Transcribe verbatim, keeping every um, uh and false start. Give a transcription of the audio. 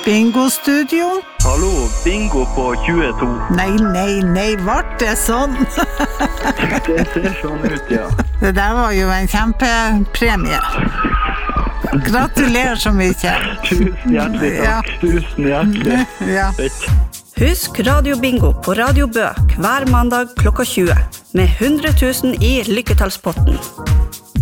Bingo-studio? Hallo, bingo på tjueto. Nei, nei, nei, vart det sånn? Det ser sånn ut, ja. Det der var jo en kjempepremie. Gratulerer så mye. Tusen hjertelig takk. Ja. Tusen hjertelig. Ja. Husk Radio Bingo på Radio Bø hver mandag klokka tjue med hundre tusen i lykketallspotten.